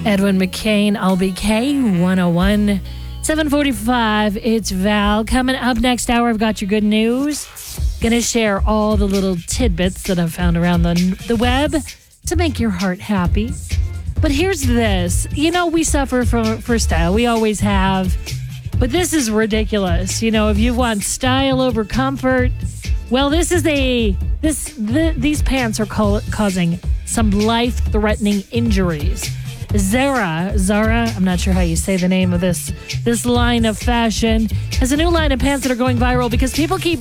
Edwin McCain, LBK 101. 7:45. It's Val. Coming up next hour, I've got your good news. Gonna share all the little tidbits that I've found around the web to make your heart happy. But here's this. You know, we suffer for style. We always have. But this is ridiculous. You know, if you want style over comfort, well, these pants are causing some life-threatening injuries. Zara, I'm not sure how you say the name of this line of fashion, has a new line of pants that are going viral because people keep